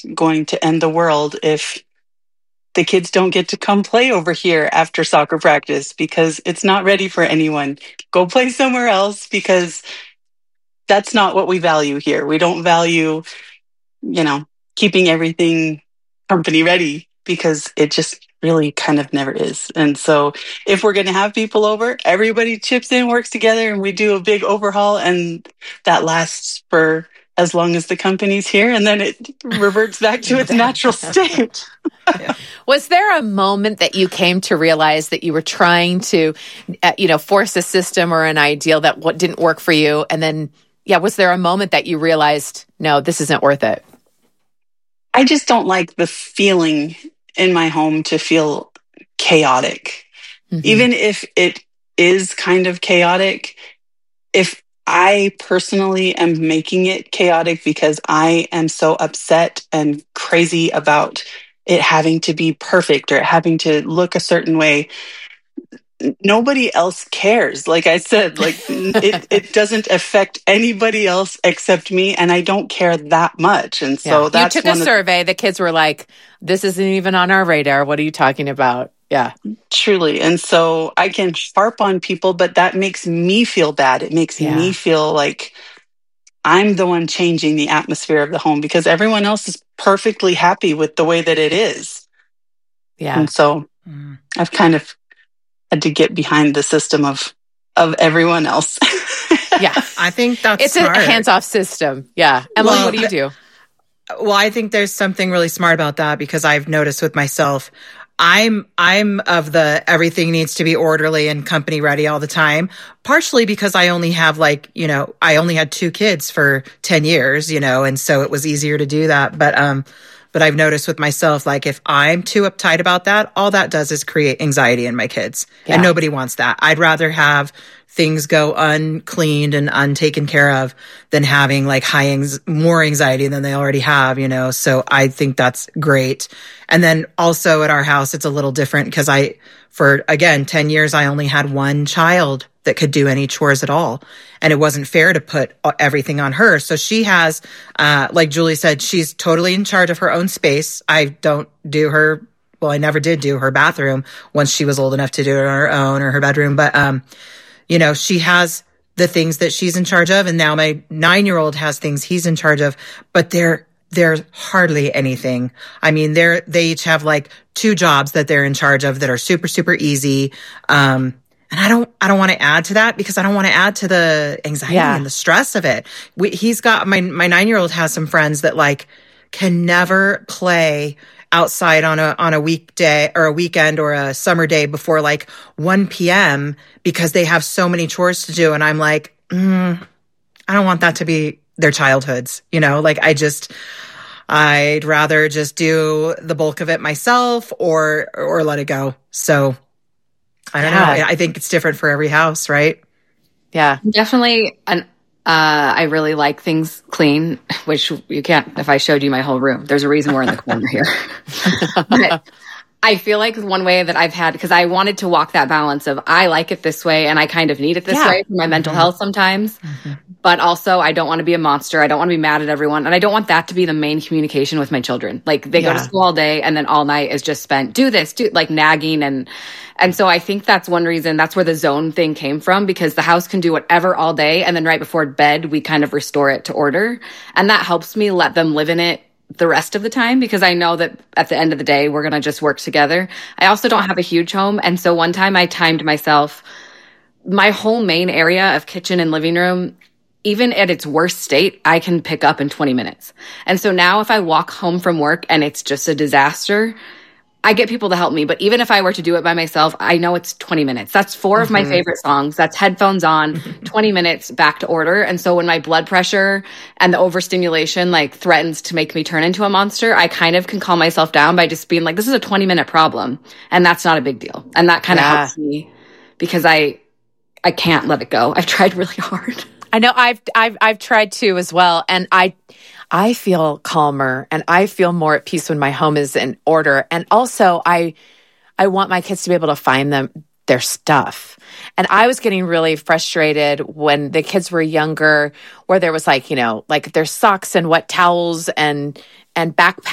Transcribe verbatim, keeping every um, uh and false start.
going to end the world if the kids don't get to come play over here after soccer practice because it's not ready for anyone. Go play somewhere else because that's not what we value here. We don't value, you know, keeping everything company ready because it just really kind of never is. And so if we're going to have people over, everybody chips in, works together, and we do a big overhaul, and that lasts for as long as the company's here, and then it reverts back to its natural state. Yeah. Was there a moment that you came to realize that you were trying to, uh, you know, force a system or an ideal that what didn't work for you? And then, yeah, was there a moment that you realized, no, this isn't worth it? I just don't like the feeling in my home to feel chaotic. Mm-hmm. Even if it is kind of chaotic, if I personally am making it chaotic because I am so upset and crazy about it having to be perfect or having to look a certain way, nobody else cares. Like I said, like it, it doesn't affect anybody else except me, and I don't care that much. And so yeah. that's you took a survey. Of, the kids were like, "This isn't even on our radar. What are you talking about?" Yeah, truly. And so I can harp on people, but that makes me feel bad. It makes yeah. me feel like I'm the one changing the atmosphere of the home because everyone else is perfectly happy with the way that it is. Yeah. And so mm. I've kind of had to get behind the system of of everyone else. yeah. I think that's It's smart. a hands-off system. Yeah. Emily, well, what do you do? Well, I think there's something really smart about that because I've noticed with myself, I'm I'm of the everything needs to be orderly and company ready all the time, partially because I only have like, you know, I only had two kids for ten years, you know, and so it was easier to do that. But um but I've noticed with myself, like if I'm too uptight about that, all that does is create anxiety in my kids. Yeah. And nobody wants that. I'd rather have things go uncleaned and untaken care of than having like high, anx- more anxiety than they already have, you know? So I think that's great. And then also at our house, it's a little different because I, for again, ten years, I only had one child that could do any chores at all. And it wasn't fair to put everything on her. So she has, uh, like Julie said, she's totally in charge of her own space. I don't do her, well, I never did do her bathroom once she was old enough to do it on her own or her bedroom. But, um, you know, she has the things that she's in charge of. And now my nine-year-old has things he's in charge of, but they're, they're hardly anything. I mean, they're, they each have like two jobs that they're in charge of that are super, super easy. Um, and I don't, I don't want to add to that because I don't want to add to the anxiety yeah. and the stress of it. We, he's got, my, my nine-year-old has some friends that like can never play outside on a, on a weekday or a weekend or a summer day before like one p.m. because they have so many chores to do. And I'm like, mm, I don't want that to be their childhoods, you know, like I just, I'd rather just do the bulk of it myself or, or let it go. So I don't yeah. know. I think it's different for every house, right? Yeah. Definitely an Uh, I really like things clean, which you can't, if I showed you my whole room, there's a reason we're in the corner here. But I feel like one way that I've had, because I wanted to walk that balance of I like it this way and I kind of need it this yeah. way for my mental mm-hmm. health sometimes. Mm-hmm. But also I don't want to be a monster. I don't want to be mad at everyone. And I don't want that to be the main communication with my children. Like they yeah. go to school all day and then all night is just spent, do this, do like nagging. And, and so I think that's one reason, that's where the zone thing came from, because the house can do whatever all day. And then right before bed, we kind of restore it to order. And that helps me let them live in it the rest of the time, because I know that at the end of the day, we're going to just work together. I also don't have a huge home. And so one time I timed myself, my whole main area of kitchen and living room, even at its worst state, I can pick up in twenty minutes. And so now if I walk home from work and it's just a disaster, I get people to help me. But even if I were to do it by myself, I know it's twenty minutes. That's four mm-hmm. of my favorite songs. That's headphones on, twenty minutes back to order. And so when my blood pressure and the overstimulation like threatens to make me turn into a monster, I kind of can calm myself down by just being like, this is a twenty minute problem. And that's not a big deal. And that kind of yeah. helps me because I, I can't let it go. I've tried really hard. I know I've, I've, I've tried to as well. And I, I feel calmer and I feel more at peace when my home is in order. And also I, I want my kids to be able to find them, their stuff. And I was getting really frustrated when the kids were younger, where there was like, you know, like their socks and wet towels and, and backpacks